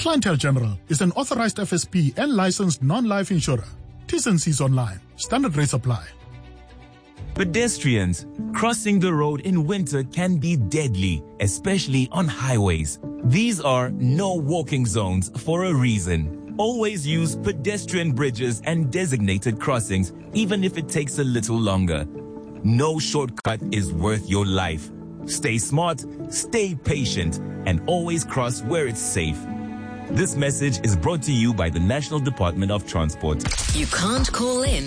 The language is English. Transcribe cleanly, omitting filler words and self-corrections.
Clientele General is an authorized FSP and licensed non-life insurer. T's and C's online. Standard rates apply. Pedestrians, crossing the road in winter can be deadly, especially on highways. These are no walking zones for a reason. Always use pedestrian bridges and designated crossings, even if it takes a little longer. No shortcut is worth your life. Stay smart, stay patient, and always cross where it's safe. This message is brought to you by the National Department of Transport. You can't call in